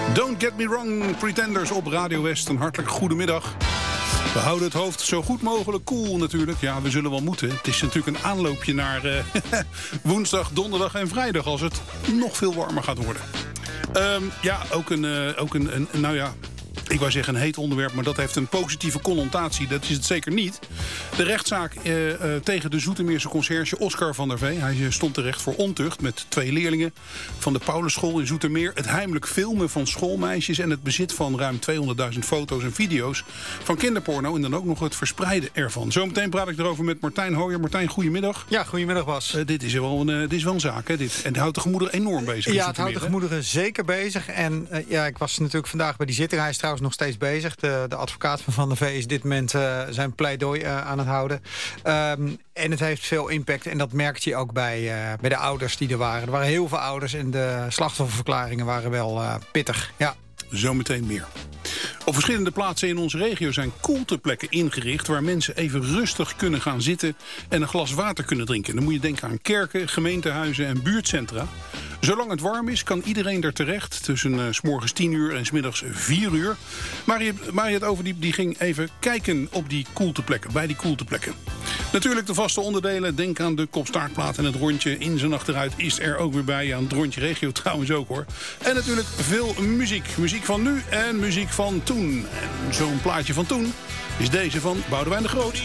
Don't Get Me Wrong, Pretenders op Radio West. Een hartelijk goedemiddag. We houden het hoofd zo goed mogelijk koel natuurlijk. Ja, we zullen wel moeten. Het is natuurlijk een aanloopje naar woensdag, donderdag en vrijdag... als het nog veel warmer gaat worden. Nou ja... Ik wou zeggen een heet onderwerp, maar dat heeft een positieve connotatie. Dat is het zeker niet. De rechtszaak tegen de Zoetermeerse conciërge Oscar van der Vee. Hij stond terecht voor ontucht met 2 leerlingen van de Paulusschool in Zoetermeer. Het heimelijk filmen van schoolmeisjes en het bezit van ruim 200.000 foto's en video's van kinderporno. En dan ook nog het verspreiden ervan. Zometeen praat ik erover met Martijn Hooijer. Martijn, goedemiddag. Ja, goedemiddag Bas. Dit is wel een zaak, hè? Dit. En het houdt de gemoederen enorm bezig. Ja, het houdt de gemoederen zeker bezig. En ik was natuurlijk vandaag bij die zitting. Hij is trouwens nog steeds bezig. De advocaat van der Vee is dit moment zijn pleidooi aan het houden. En het heeft veel impact. En dat merkte je ook bij de ouders die er waren. Er waren heel veel ouders en de slachtofferverklaringen waren wel pittig. Ja. Zometeen meer. Op verschillende plaatsen in onze regio zijn koelteplekken ingericht... waar mensen even rustig kunnen gaan zitten en een glas water kunnen drinken. Dan moet je denken aan kerken, gemeentehuizen en buurtcentra. Zolang het warm is, kan iedereen er terecht... tussen 's morgens 10 uur en 's middags 4 uur. Mariët Overdiep die ging even kijken op die koelteplekken, bij die koelteplekken. Natuurlijk de vaste onderdelen. Denk aan de kopstaartplaat en het rondje in zijn achteruit is er ook weer bij. Aan het rondje regio trouwens ook hoor. En natuurlijk veel muziek. Muziek van nu en muziek van toen. En zo'n plaatje van toen is deze van Boudewijn de Groot.